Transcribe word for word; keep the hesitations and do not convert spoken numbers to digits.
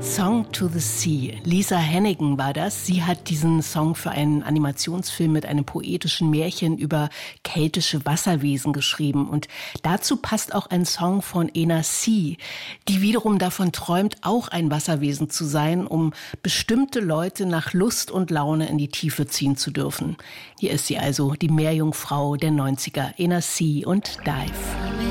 Song to the Sea. Lisa Hannigan war das. Sie hat diesen Song für einen Animationsfilm mit einem poetischen Märchen über keltische Wasserwesen geschrieben. Und dazu passt auch ein Song von Ena C., die wiederum davon träumt, auch ein Wasserwesen zu sein, um bestimmte Leute nach Lust und Laune in die Tiefe ziehen zu dürfen. Hier ist sie also, die Meerjungfrau der neunziger, Ena C. und Dive.